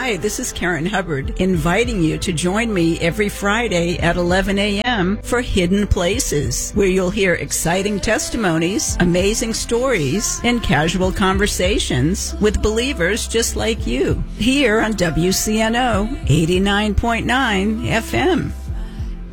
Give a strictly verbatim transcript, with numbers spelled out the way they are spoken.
Hi, this is Karen Hubbard, inviting you to join me every Friday at eleven a.m. for Hidden Places, where you'll hear exciting testimonies, amazing stories, and casual conversations with believers just like you, here on W C N O eighty-nine point nine F M.